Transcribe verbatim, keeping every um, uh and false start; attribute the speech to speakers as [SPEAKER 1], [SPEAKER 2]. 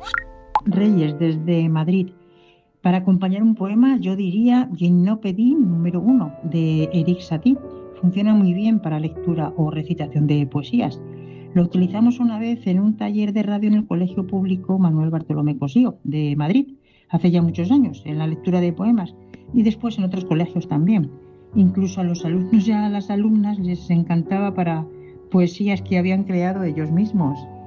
[SPEAKER 1] Reyes, desde Madrid. Para acompañar un poema, yo diría Gimnopédie número uno de Eric Satie. Funciona muy bien para lectura o recitación de poesías. Lo utilizamos una vez en un taller de radio en el Colegio Público Manuel Bartolomé Cosío de Madrid, hace ya muchos años, en la lectura de poemas y después en otros colegios también. Incluso a los alumnos y a las alumnas les encantaba para poesías que habían creado ellos mismos.